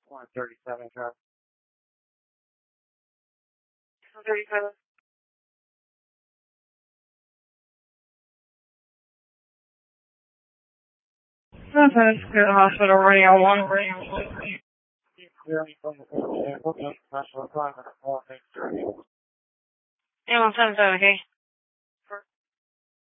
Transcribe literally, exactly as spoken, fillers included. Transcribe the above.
one thirty-seven, car. one thirty-seven. Okay, let's go to the hospital. Radio one, radio one. National Yeah, one seven seven, okay?